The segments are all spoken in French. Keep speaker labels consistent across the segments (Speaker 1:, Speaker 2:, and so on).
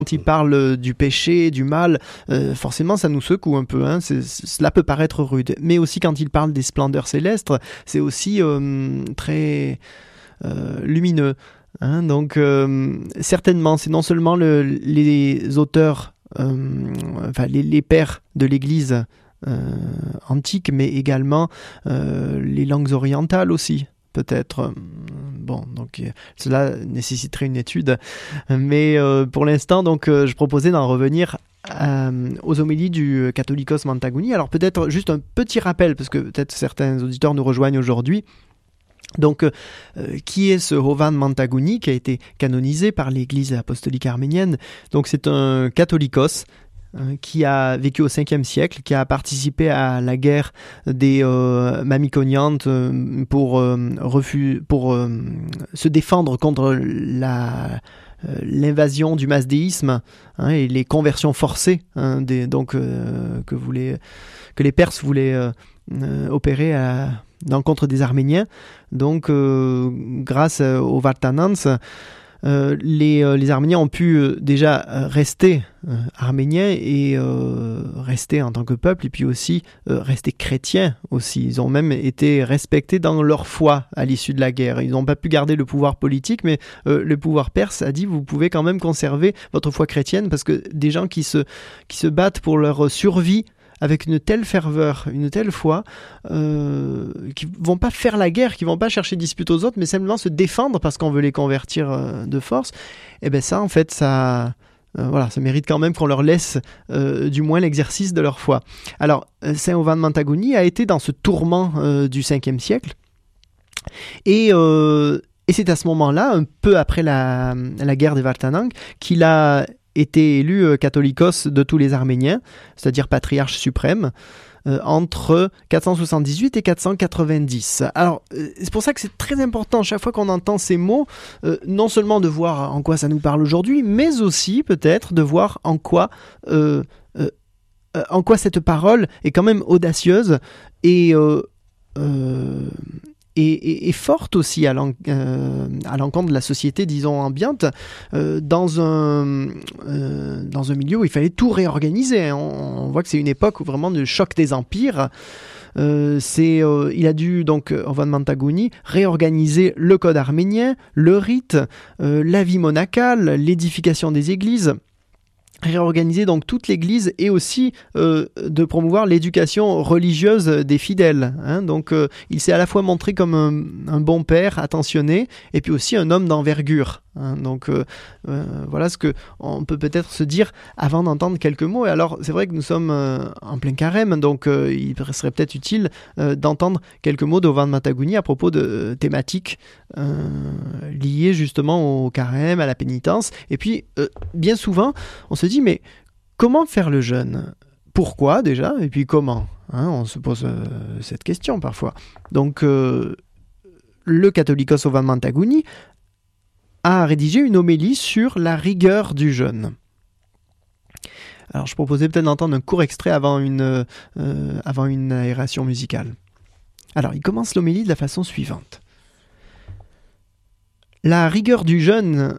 Speaker 1: il parle du péché, du mal, forcément ça nous secoue un peu, hein. Cela peut paraître rude. Mais aussi quand il parle des splendeurs célestes, c'est aussi très lumineux. Hein. Donc certainement, c'est non seulement les auteurs, les pères de l'Église antique, mais également les langues orientales aussi. Peut-être. Bon, donc cela nécessiterait une étude. Mais pour l'instant, donc, je proposais d'en revenir aux homélies du Catholicos Mantakuni. Alors peut-être juste un petit rappel, parce que peut-être certains auditeurs nous rejoignent aujourd'hui. Donc, qui est ce Jovan Mantakuni qui a été canonisé par l'Église apostolique arménienne? Donc c'est un catholicos qui a vécu au 5e siècle, qui a participé à la guerre des Mamikoniantes pour se défendre contre l'invasion du mazdéisme, hein, et les conversions forcées, hein, que les Perses voulaient opérer à l'encontre des Arméniens. Donc, grâce aux Vartanants, les Arméniens ont pu déjà rester arméniens et rester en tant que peuple, et puis aussi rester chrétiens aussi. Ils ont même été respectés dans leur foi à l'issue de la guerre. Ils n'ont pas pu garder le pouvoir politique, mais le pouvoir perse a dit: vous pouvez quand même conserver votre foi chrétienne, parce que des gens qui se battent pour leur survie avec une telle ferveur, une telle foi, qui vont pas faire la guerre, qui vont pas chercher dispute aux autres, mais simplement se défendre parce qu'on veut les convertir de force, et bien ça, en fait, ça mérite quand même qu'on leur laisse du moins l'exercice de leur foi. Alors, Saint Jovan Mantakuni a été dans ce tourment du 5e siècle, et c'est à ce moment-là, un peu après la guerre des Vartanants, qu'il a été élu catholicos de tous les Arméniens, c'est-à-dire patriarche suprême, entre 478 et 490. Alors, c'est pour ça que c'est très important, chaque fois qu'on entend ces mots, non seulement de voir en quoi ça nous parle aujourd'hui, mais aussi peut-être de voir en quoi cette parole est quand même audacieuse et forte aussi à l'encontre de la société, disons, ambiante, dans un milieu où il fallait tout réorganiser. Hein. On voit que c'est une époque où vraiment de choc des empires. Il a dû, donc, Jovan Mantakuni, réorganiser le code arménien, le rite, la vie monacale, l'édification des églises, réorganiser donc toute l'Église, et aussi de promouvoir l'éducation religieuse des fidèles. Hein. Donc il s'est à la fois montré comme un bon père attentionné, et puis aussi un homme d'envergure. Hein. Donc voilà ce qu'on peut peut-être se dire avant d'entendre quelques mots. Et alors c'est vrai que nous sommes en plein carême, donc il serait peut-être utile d'entendre quelques mots de Jovan Mantakuni à propos de thématiques liées justement au carême, à la pénitence. Et puis bien souvent on se dit, mais comment faire le jeûne? Pourquoi déjà? Et puis comment? Hein, on se pose cette question parfois. Donc le catholicos Jovan Mantakuni a rédigé une homélie sur la rigueur du jeûne. Alors je proposais peut-être d'entendre un court extrait avant une aération musicale. Alors il commence l'homélie de la façon suivante. La rigueur du jeûne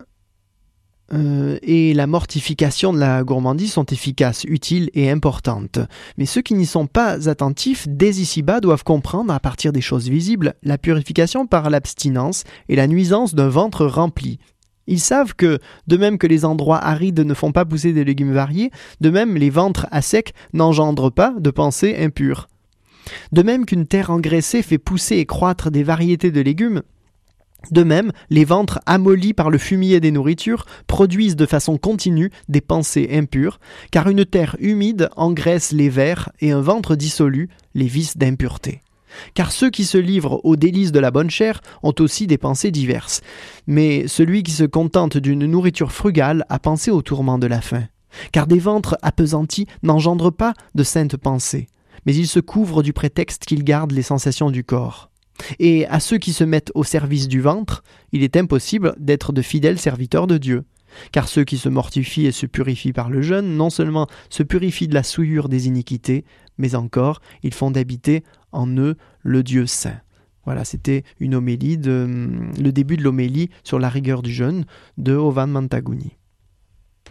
Speaker 1: et la mortification de la gourmandise sont efficaces, utiles et importantes. Mais ceux qui n'y sont pas attentifs, dès ici-bas, doivent comprendre, à partir des choses visibles, la purification par l'abstinence et la nuisance d'un ventre rempli. Ils savent que, de même que les endroits arides ne font pas pousser des légumes variés, de même les ventres à sec n'engendrent pas de pensées impures. De même qu'une terre engraissée fait pousser et croître des variétés de légumes, de même, les ventres amollis par le fumier des nourritures produisent de façon continue des pensées impures, car une terre humide engraisse les vers et un ventre dissolu les vices d'impureté. Car ceux qui se livrent aux délices de la bonne chair ont aussi des pensées diverses, mais celui qui se contente d'une nourriture frugale a pensé au tourment de la faim. Car des ventres appesantis n'engendrent pas de saintes pensées, mais ils se couvrent du prétexte qu'ils gardent les sensations du corps. Et à ceux qui se mettent au service du ventre, il est impossible d'être de fidèles serviteurs de Dieu. Car ceux qui se mortifient et se purifient par le jeûne, non seulement se purifient de la souillure des iniquités, mais encore, ils font d'habiter en eux le Dieu saint. Voilà, c'était une homélie le début de l'homélie sur la rigueur du jeûne de Jovan Mantakuni.